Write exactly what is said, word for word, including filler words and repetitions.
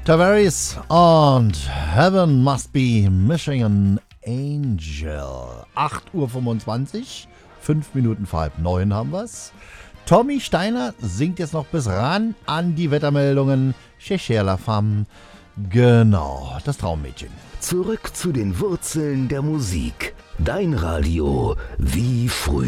Tavares und Heaven Must Be Missing an Angel. acht Uhr fünfundzwanzig, fünf Minuten vor halb neun haben wir's. Tommy Steiner singt jetzt noch bis ran an die Wettermeldungen. Chez la Femme. Genau, das Traummädchen. Zurück zu den Wurzeln der Musik. Dein Radio wie früher.